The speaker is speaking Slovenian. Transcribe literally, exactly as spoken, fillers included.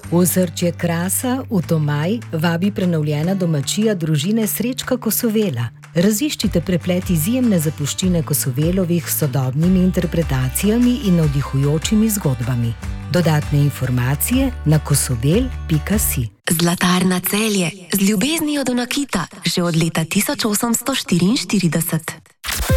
Ozrčje Krasa v Tomaj vabi prenovljena domačija družine Srečka Kosovela. Raziščite preplet izjemne zapuščine Kosovelovih s sodobnimi interpretacijami in navdihujočimi zgodbami. Dodatne informacije na kosovel pika si. Zlatarna Celje, z ljubeznijo do nakita, že od leta tisoč osemsto štiriinštirideset.